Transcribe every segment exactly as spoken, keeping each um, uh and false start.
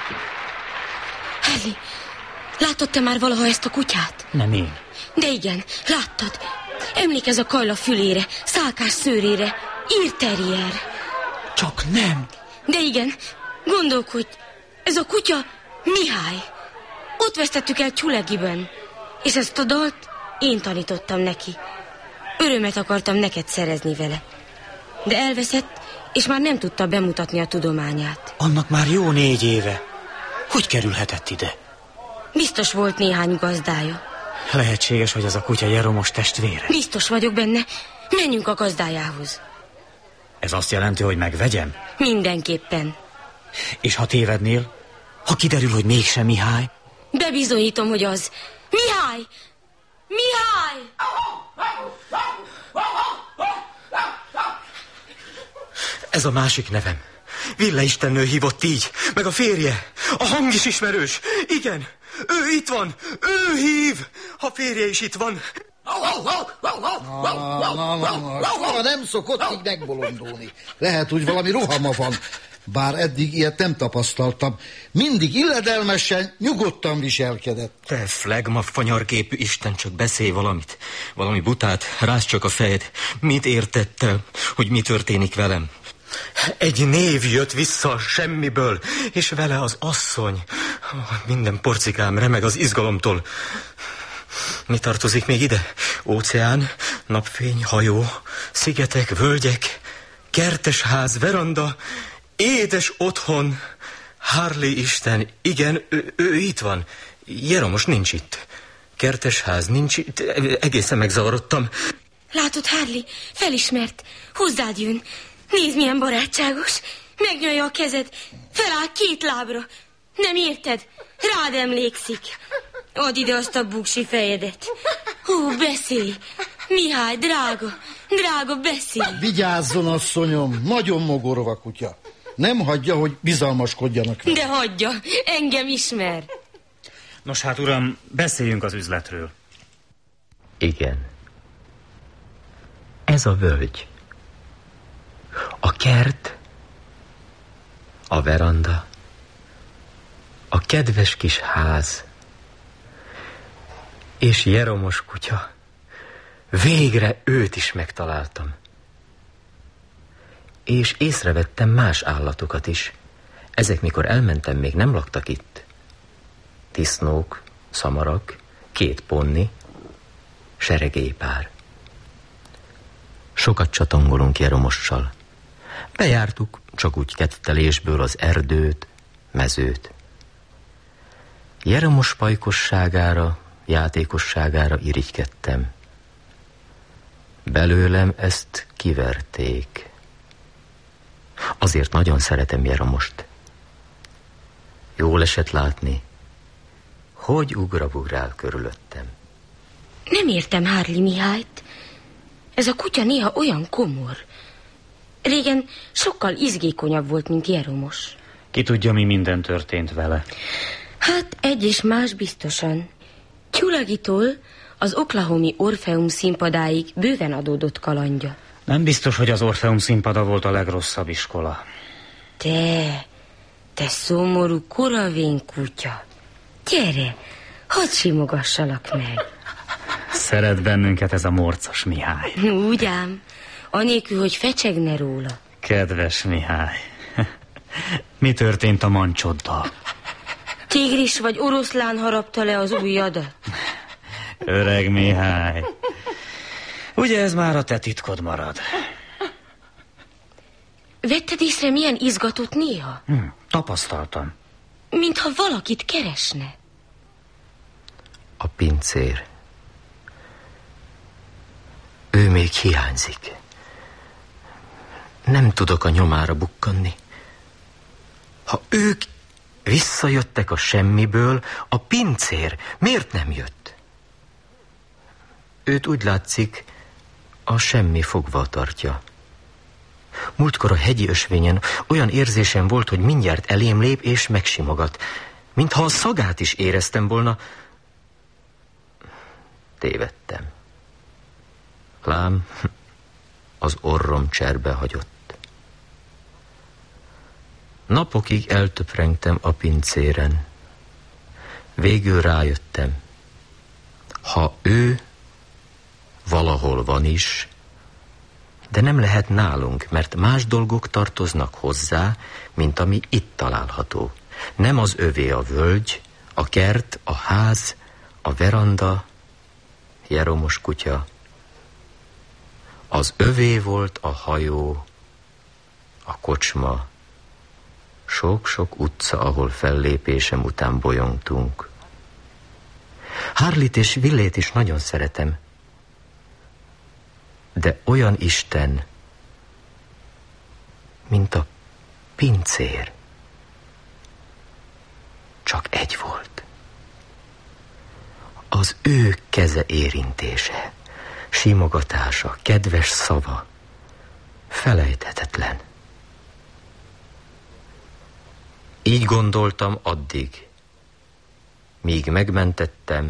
Harry, láttad te már valaha ezt a kutyát? Nem én. De igen, láttad. Emlékezz a kajla fülére, szálkás szőrére, írterrier. Csak nem. De igen, gondolkodj, ez a kutya Mihály. Ott vesztettük el Csulegiben, és ezt a dalt én tanítottam neki. Örömet akartam neked szerezni vele. De elveszett, és már nem tudta bemutatni a tudományát. Annak már jó négy éve. Hogy kerülhetett ide? Biztos volt néhány gazdája. Lehetséges, hogy ez a kutya Jeromos testvére. Biztos vagyok benne. Menjünk a gazdájához. Ez azt jelenti, hogy megvegyem? Mindenképpen. És ha tévednél? Ha kiderül, hogy mégsem Mihály? Bebizonyítom, hogy az. Mihály! Mihály! Ez a másik nevem. Villa istennő hívott így, meg a férje. A hang is ismerős. Igen, ő itt van, ő hív. A férje is itt van. Na, na, na, na. Nem szokott így megbolondulni. Lehet, hogy valami rohama van. Bár eddig ilyet nem tapasztaltam. Mindig illedelmesen, nyugodtan viselkedett. Te flegma fanyarképű Isten, csak beszélj valamit. Valami butát, rázd csak a fejed. Mit értettel, hogy mi történik velem? Egy név jött vissza a semmiből, és vele az asszony. Minden porcikám remeg az izgalomtól. Mi tartozik még ide? Óceán, napfény, hajó, szigetek, völgyek, kertesház, veranda, édes otthon. Harley Isten, igen, ő, ő itt van. Jeromos nincs itt. Kertesház nincs itt, egészen megzavarodtam. Látod, Harley, felismert, hozzád jön. Nézd, milyen barátságos. Megnyalja a kezed, feláll két lábra. Nem érted? Rád emlékszik. Add ide azt a buksi fejedet. Hú, beszélj. Mihály, drága, drága, beszélj. Vigyázzon, asszonyom, nagyon mogorva kutya. Nem hagyja, hogy bizalmaskodjanak vele. De hagyja, engem ismer. Nos hát, uram, beszéljünk az üzletről. Igen. Ez a völgy. A kert, a veranda, a kedves kis ház, és Jeromos kutya. Végre őt is megtaláltam. És észrevettem más állatokat is. Ezek, mikor elmentem, még nem laktak itt. Disznók, szamarak, két ponni, seregélypár. Sokat csatongolunk Jeromossal. Bejártuk csak úgy kettelésből az erdőt, mezőt. Jeromos pajkosságára, játékosságára irigykedtem. Belőlem ezt kiverték. Azért nagyon szeretem Jeromost. Jól esett látni, hogy ugrabugrál körülöttem. Nem értem Harley Mihályt. Ez a kutya néha olyan komor. Régen sokkal izgékonyabb volt, mint Jeromos. Ki tudja, mi minden történt vele. Hát egy és más biztosan. Csulagitól az oklahomi Orfeum színpadáig bőven adódott kalandja. Nem biztos, hogy az Orfeum színpada volt a legrosszabb iskola. Te, te szomorú, koravén kutya. Gyere, hadd simogassalak meg. Szeret bennünket ez a morcos Mihály. Úgy ám, anélkül, hogy fecsegne róla. Kedves Mihály, mi történt a mancsoddal? Tigris vagy oroszlán harapta le az ujjadat? Öreg Mihály, ugye ez már a te titkod marad? Vetted észre, milyen izgatott néha? Hm, tapasztaltam. Mintha valakit keresne. A pincér. Ő még hiányzik. Nem tudok a nyomára bukkanni. Ha ők visszajöttek a semmiből, a pincér miért nem jött? Őt úgy látszik, a semmi fogva tartja. Múltkor a hegyi ösvényen olyan érzésem volt, hogy mindjárt elém lép és megsimogat. Mintha a szagát is éreztem volna. Tévedtem. Lám, az orrom cserbe hagyott. Napokig eltöprengtem a pincéren. Végül rájöttem, ha ő valahol van is, de nem lehet nálunk, mert más dolgok tartoznak hozzá, mint ami itt található. Nem az övé a völgy, a kert, a ház, a veranda, Jeromos kutya. Az övé volt a hajó, a kocsma, sok-sok utca, ahol fellépésem után bolyongtunk. Harlit és Villét is nagyon szeretem, de olyan Isten, mint a pincér, csak egy volt. Az ő keze érintése, simogatása, kedves szava, felejthetetlen. Így gondoltam addig, míg megmentettem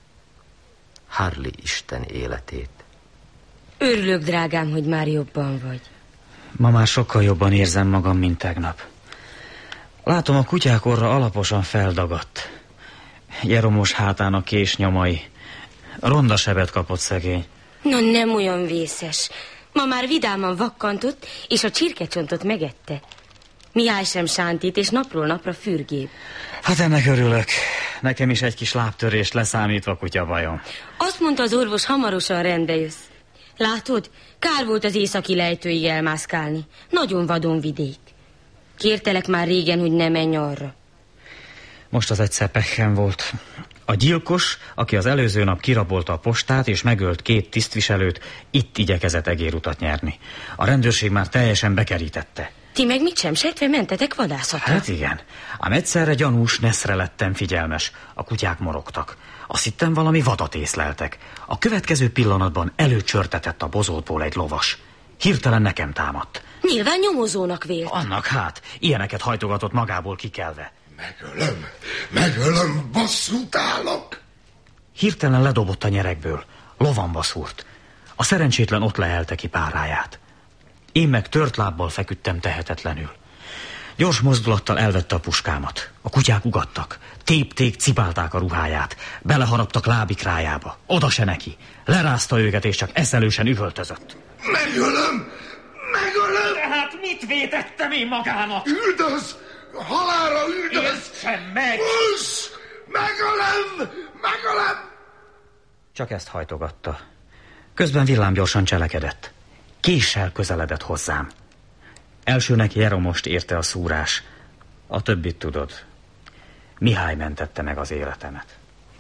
Harli Isten életét. Örülök, drágám, hogy már jobban vagy. Ma már sokkal jobban érzem magam, mint tegnap. Látom, a kutyák orra alaposan feldagadt. Jeromos hátán a kés nyomai. Ronda sebet kapott szegény. Na, nem olyan vészes. Ma már vidáman vakkantott, és a csirkecsontot megette. Mihály sem sántít, és napról napra fürgébb. Hát ennek örülök. Nekem is egy kis lábtörést leszámítva kutyabajom. Azt mondta az orvos, hamarosan rendbe jössz. Látod, kár volt az északi lejtőig elmászkálni. Nagyon vadon vidék. Kértelek már régen, hogy ne menj arra. Most az egyszer pekhem volt. A gyilkos, aki az előző nap kirabolta a postát és megölt két tisztviselőt, itt igyekezett egérutat nyerni. A rendőrség már teljesen bekerítette. Ti meg mit sem sejtve mentetek vadászatra? Hát igen. Ám egyszerre gyanús neszre lettem figyelmes. A kutyák morogtak. Azt hittem, valami vadat észleltek. A következő pillanatban előcsörtetett a bozótból egy lovas. Hirtelen nekem támadt. Nyilván nyomozónak vélt. Annak hát, ilyeneket hajtogatott magából kikelve. Megölöm, megölöm, basszút állok. Hirtelen ledobott a nyerekből. Lovamba szúrt. A szerencsétlen ott lehelte ki páráját. Én meg tört lábbal feküdtem tehetetlenül. Gyors mozdulattal elvette a puskámat. A kutyák ugattak. Tépték, cibálták a ruháját. Beleharaptak lábikrájába. Oda se neki. Lerázta őket, és csak eszelősen üvöltözött. Megölöm, megölöm. Tehát mit vétettem én magának? Üldöz, halálra üldöz. Értsen meg! Húsz, megölöm, megölöm. Csak ezt hajtogatta. Közben villámgyorsan cselekedett. Késsel közeledett hozzám. Elsőnek Jeromost érte a szúrás. A többit tudod. Mihály mentette meg az életemet.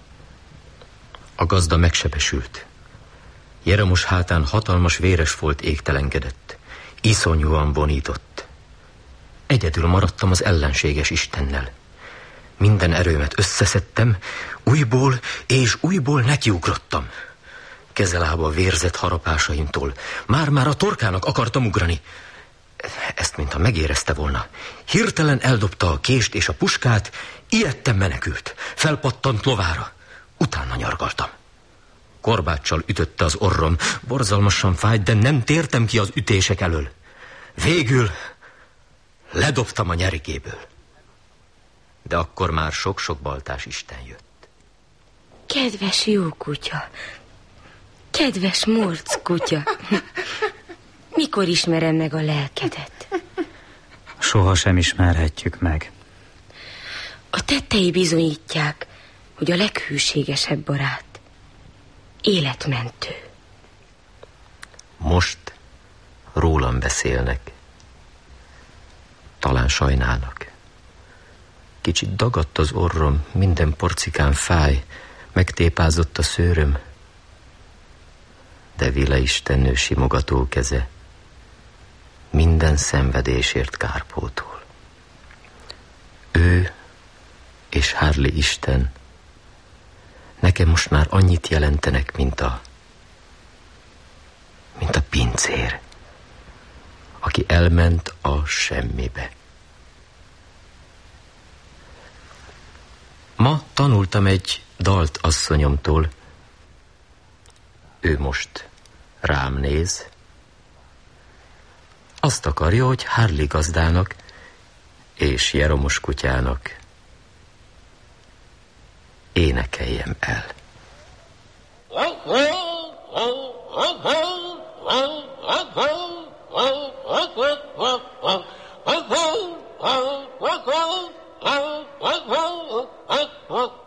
A gazda megsebesült. Jeromos hátán hatalmas véres folt égtelenkedett. Iszonyúan vonított. Egyedül maradtam az ellenséges Istennel. Minden erőmet összeszedtem, újból és újból nekiugrottam. Kezelába vérzett harapásaimtól már-már a torkának akartam ugrani. Ezt mintha megérezte volna. Hirtelen eldobta a kést és a puskát, ijedten menekült. Felpattant lovára. Utána nyargaltam. Korbáccsal ütötte az orrom. Borzalmasan fájt, de nem tértem ki az ütések elől. Végül ledobtam a nyerigéből. De akkor már sok-sok baltás Isten jött. Kedves jó kutya. Kedves morc kutya. Mikor ismerem meg a lelkedet? Soha sem ismerhetjük meg. A tettei bizonyítják, hogy a leghűségesebb barát életmentő. Most rólam beszélnek. Talán sajnálnak. Kicsit dagadt az orrom, minden porcikán fáj, megtépázott a szőröm. De Vile istennő simogató keze minden szenvedésért kárpótol. Ő és Harli Isten nekem most már annyit jelentenek, mint a mint a pincér, aki elment a semmibe. Ma tanultam egy dalt asszonyomtól. Ő most rám néz. Azt akarja, hogy Harli gazdának és Jeromos kutyának énekeljem el.